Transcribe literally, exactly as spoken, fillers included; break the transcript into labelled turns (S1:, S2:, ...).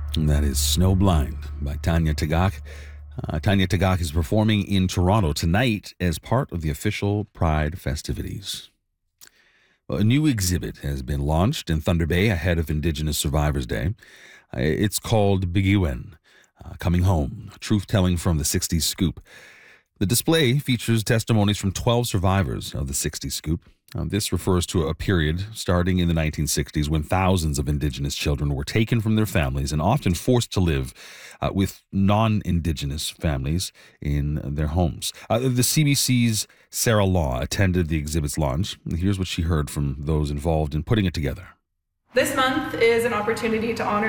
S1: And that is Snowblind by Tanya Tagaq. Uh, Tanya Tagaq is performing in Toronto tonight as part of the official Pride festivities. Well, a new exhibit has been launched in Thunder Bay ahead of Indigenous Survivors Day. Uh, it's called Bigiwen, uh, Coming Home, Truth-Telling from the sixties Scoop. The display features testimonies from twelve survivors of the sixties Scoop. Uh, this refers to a period starting in the nineteen sixties when thousands of Indigenous children were taken from their families and often forced to live uh, with non-Indigenous families in their homes. Uh, the C B C's Sarah Law attended the exhibit's launch. Here's what she heard from those involved in putting it together.
S2: This month is an opportunity to honor